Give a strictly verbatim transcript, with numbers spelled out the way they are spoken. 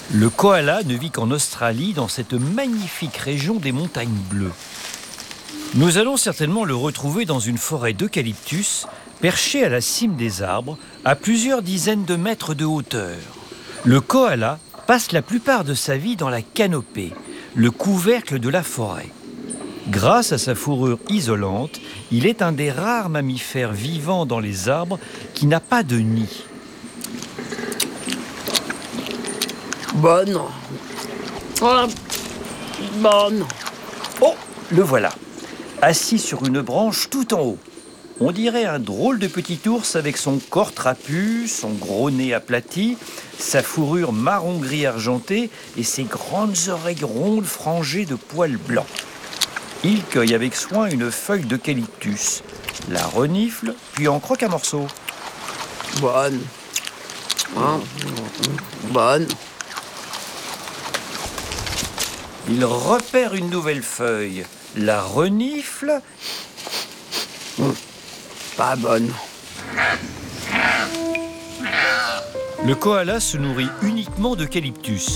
Le koala ne vit qu'en Australie, dans cette magnifique région des montagnes bleues. Nous allons certainement le retrouver dans une forêt d'eucalyptus, perché à la cime des arbres, à plusieurs dizaines de mètres de hauteur. Le koala passe la plupart de sa vie dans la canopée, le couvercle de la forêt. Grâce à sa fourrure isolante, il est un des rares mammifères vivants dans les arbres qui n'a pas de nid. Bonne. Ah, bonne. Oh, le voilà, assis sur une branche tout en haut. On dirait un drôle de petit ours avec son corps trapu, son gros nez aplati, sa fourrure marron-gris argenté et ses grandes oreilles rondes frangées de poils blancs. Il cueille avec soin une feuille d'eucalyptus, la renifle, puis en croque un morceau. Bonne. Ah, bonne. Il repère une nouvelle feuille, la renifle. Pas bonne. Le koala se nourrit uniquement d'eucalyptus.